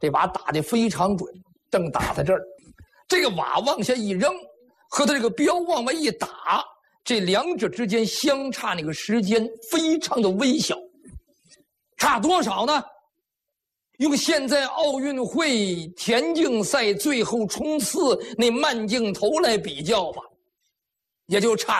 这瓦打得非常准，正打在这儿，这个瓦往下一扔，和他这个镖往外一打，这两者之间相差那个时间非常的微小，差多少呢？用现在奥运会田径赛最后冲刺那慢镜头来比较吧，也就差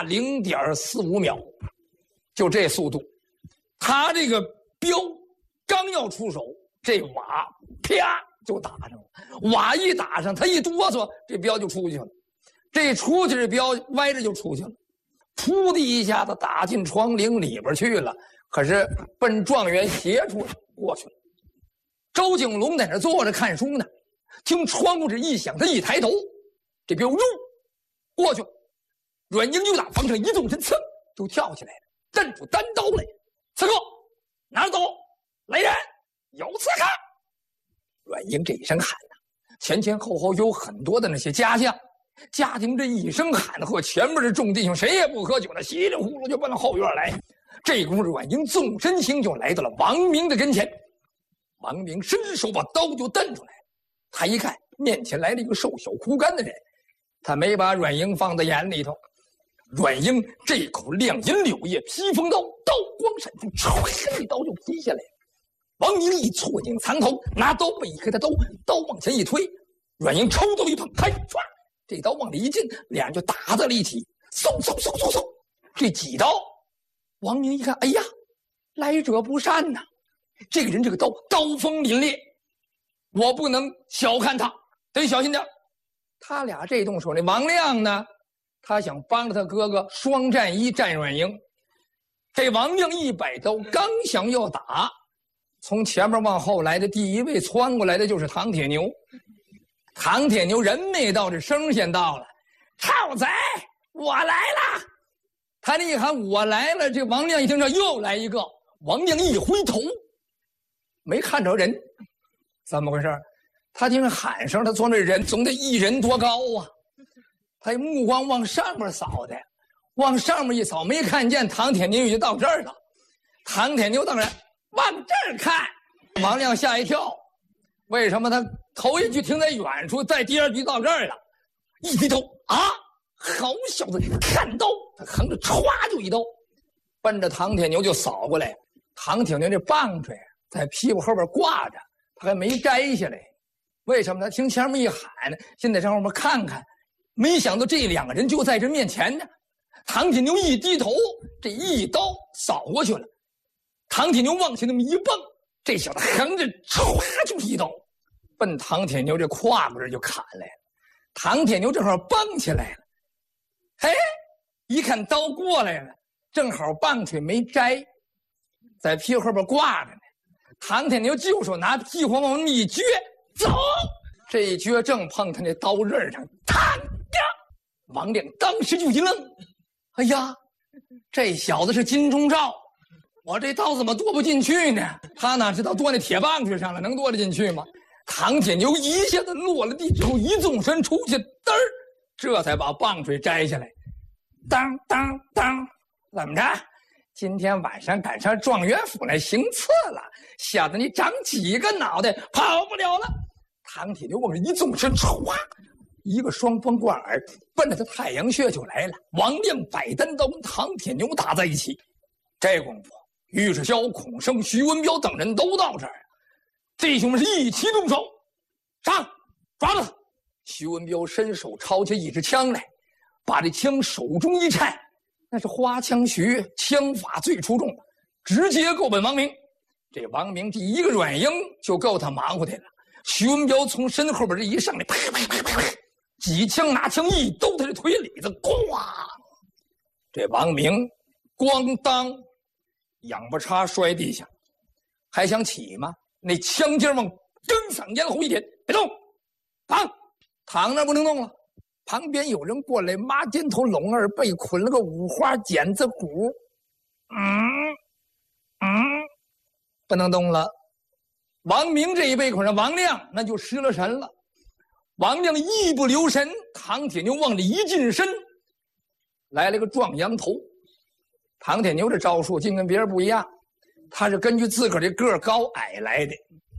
0.45秒，就这速度。他这个镖刚要出手，这瓦啪就打上了，瓦一打上，他一哆嗦，这镖就出去了。这出去，这镖歪着就出去了，噗的一下子打进窗棂里边去了。可是奔状元斜处过去了。周景龙在那坐着看书呢，听窗户这一响，他一抬头，这镖过去了。阮英就打房上一纵身，噌就跳起来了，瞪出单刀来。刺客，拿着刀，来人，有刺客！阮英这一声喊呐，前前后后有很多的那些家将，家庭这一声喊和，前面的众弟兄谁也不喝酒了，稀里呼噜就奔到后院来。这功夫，阮英纵身行就来到了王明的跟前。王明伸手把刀就瞪出来了，他一看面前来了一个瘦小枯干的人，他没把阮英放在眼里头。阮英这口亮银柳叶披风刀，刀光闪出，唰，一刀就劈下来了。王明一错颈藏头，拿刀背开他刀，刀往前一推，阮英抽刀一碰，嘿，唰，这刀往里一进，俩人就打在了一起，嗖嗖嗖嗖嗖，这几刀，王明一看，哎呀，来者不善呐！这个人这个刀刀锋凛冽，我不能小看他，得小心点。他俩这动手，那王亮呢，他想帮着他哥哥双战一战阮英。这王亮一摆刀，刚想要打，从前面往后来的第一位窜过来的就是唐铁牛。唐铁牛人没到，这声先到了，臭贼，我来了！他那一喊我来了，这王亮一听这又来一个，王亮一回头，没看着人，怎么回事？他听喊声，他说那人总得一人多高啊？他目光往上面扫的，往上面一扫，没看见唐铁牛，就到这儿了。唐铁牛当然往这儿看，王亮吓一跳。为什么？他头一句听在远处，再第二句到这儿了，一低头啊，好小子，看刀！他横着歘就一刀，奔着唐铁牛就扫过来。唐铁牛这棒槌在屁股后边挂着，他还没摘下来。为什么？他听前面一喊，现在上后面看看，没想到这两个人就在这面前呢。唐铁牛一低头，这一刀扫过去了。唐铁牛往前那么一蹦，这小子横着歘就是一刀，奔唐铁牛这胯骨这就砍来了。唐铁牛正好蹦起来了，嘿，一看刀过来了，正好棒槌没摘，在屁股后边挂着呢。唐铁牛就手拿屁股往那么一撅，走，这一撅正碰他那刀刃上，嘡呀！王亮当时就一愣，哎呀，这小子是金钟罩，我这刀怎么剁不进去呢？他哪知道剁那铁棒槌上了，能剁得进去吗？唐铁牛一下子落了地之后，一纵身出去，嘚儿，这才把棒槌摘下来。当当当，怎么着？今天晚上赶上状元府来行刺了，小子你长几个脑袋，跑不了了。唐铁牛往这一纵身，唰，一个双风贯耳，奔着他太阳穴就来了。王亮摆单刀跟唐铁牛打在一起，这功夫，尉迟霄、孔生、徐文彪等人都到这儿。弟兄们是一齐动手，上，抓住他！徐文彪伸手抄起一支枪来，把这枪手中一颤，那是花枪徐，枪法最出众，直接够本王明。这王明第一个软英就够他忙活的了。徐文彪从身后边这一上来，啪啪啪啪啪，几枪拿枪一兜他这腿里子，咣！这王明咣当，仰巴叉摔地下，还想起吗？那枪尖往跟嗓咽喉一点，别动，躺那不能动了。旁边有人过来，抹肩头拢耳背，捆了个五花剪子骨，不能动了。王明这一背捆上，王亮那就失了神了。王亮一不留神，唐铁牛往里一近身，来了个撞羊头。唐铁牛这招数竟跟别人不一样，他是根据自个儿的个儿高矮来的。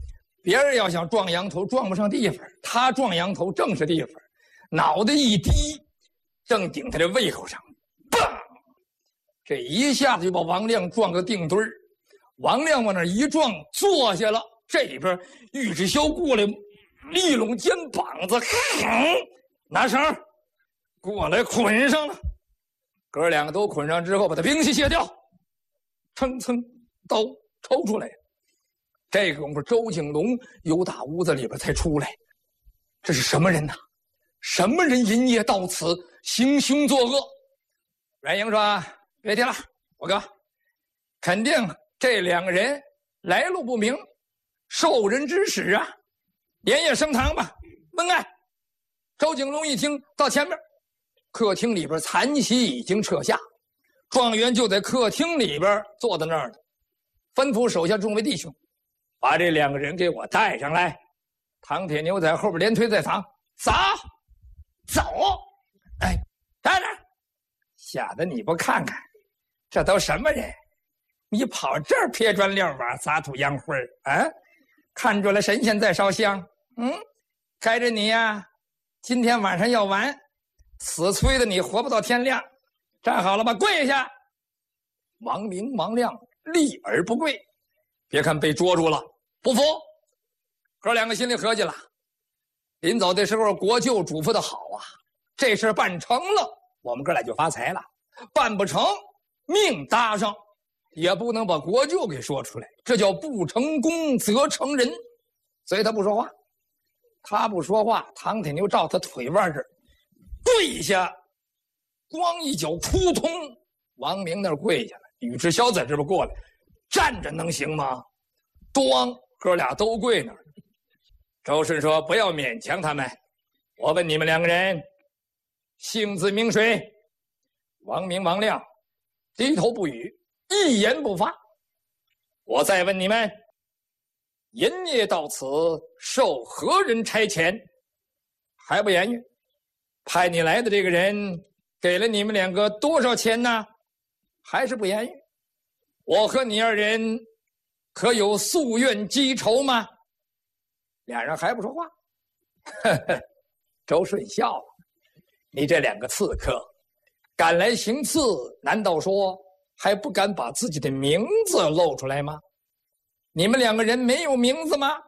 别人要想撞羊头，撞不上地方，他撞羊头正是地方，脑袋一低，正顶他这胃口上，砰！这一下子就把王亮撞个定堆儿。王亮往那一撞，坐下了。这边尉迟霄过来，立拢肩膀子，拿绳过来捆上了。哥两个都捆上之后，把他兵器卸掉，蹭蹭刀抽出来。这个功夫，周景龙由打屋子里边才出来。这是什么人呐？什么人营业到此，行凶作恶？阮英说：“别提了，我哥，肯定这两个人来路不明，受人指使啊，连夜升堂吧。问案。”周景龙一听，到前面，客厅里边残席已经撤下，状元就在客厅里边坐在那儿呢，吩咐手下众位弟兄，把这两个人给我带上来。唐铁牛在后边连推带搡，走！哎，站着！吓得你不看看，这都什么人？你跑这儿撇砖撂瓦撒土洋灰啊？看出来神仙在烧香？该着你呀，今天晚上要完，死催的你活不到天亮。站好了吧，跪下！王明、王亮立而不跪。别看被捉住了，不服。哥两个心里合计了，临走的时候国舅嘱咐的好啊，这事办成了，我们哥俩就发财了；办不成，命搭上，也不能把国舅给说出来，这叫不成功则成仁。所以他不说话，他不说话，唐铁牛照他腿腕这儿跪下，光一脚扑通，王明那儿跪下了。尉迟霄在这边过来，站着能行吗？咣，哥俩都跪那儿。周顺说：“不要勉强他们，我问你们两个人，姓字名谁？”王明、王亮低头不语，一言不发。我再问你们，营业到此，受何人差遣？还不言语。派你来的这个人给了你们两个多少钱呢？还是不言语。我和你二人可有夙愿积仇吗？俩人还不说话。呵呵，周顺笑了：“你这两个刺客，赶来行刺，难道说还不敢把自己的名字露出来吗？你们两个人没有名字吗？”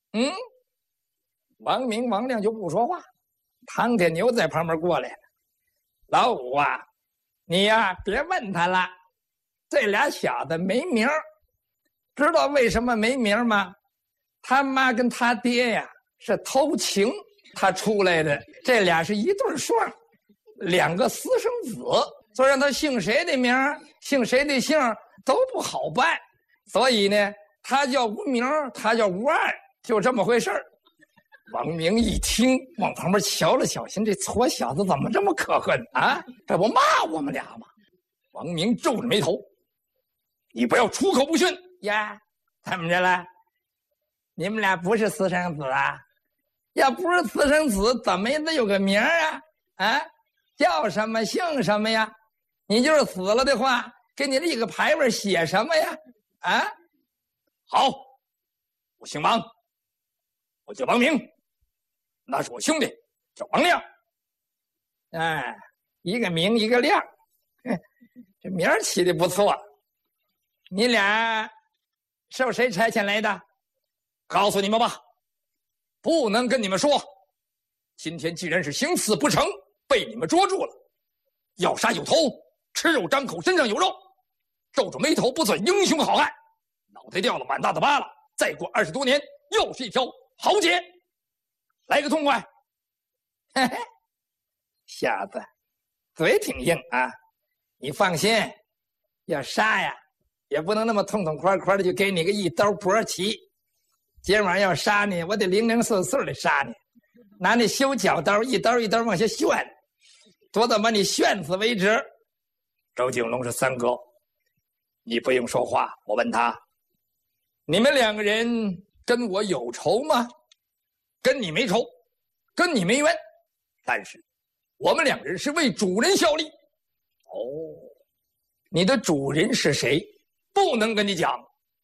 王明、王亮就不说话。唐铁牛在旁边过来了：“老五啊，你呀，别问他了，这俩小子没名儿。知道为什么没名吗？他妈跟他爹呀是偷情，他出来的，这俩是一对双，两个私生子，所以让他姓谁的名，姓谁的姓都不好办。所以呢，他叫无名，他叫无爱，就这么回事儿。”王明一听，往旁边瞧了瞧，心这矬小子怎么这么可恨啊？这不骂我们俩吗？王明皱着眉头：“你不要出口不逊呀！怎么着了？你们俩不是私生子啊？要不是私生子，怎么也得有个名啊？啊，叫什么姓什么呀？你就是死了的话，给你立个牌位，写什么呀？啊，好，我姓王，我叫王明，那是我兄弟，叫王亮。哎，一个明，一个亮，这名儿起的不错。你俩受谁差遣来的？告诉你们吧，不能跟你们说。今天既然是行刺不成，被你们捉住了，要杀有头，吃肉张口，身上有肉，皱着眉头不算英雄好汉，脑袋掉了满大的疤了，再过20多年又是一条豪杰。来个痛快！嘿嘿，小子，嘴挺硬啊！你放心，要杀呀，也不能那么痛痛快快的就给你个一刀脖齐。今晚要杀你，我得零零碎碎的杀你，拿那修脚刀一刀一刀往下炫，多到把你炫死为止。周景龙是三哥，你不用说话。我问他，你们两个人跟我有仇吗？跟你没仇，跟你没冤，但是我们两人是为主人效力。哦，你的主人是谁？不能跟你讲。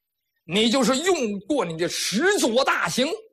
你就是用过你的始作大刑，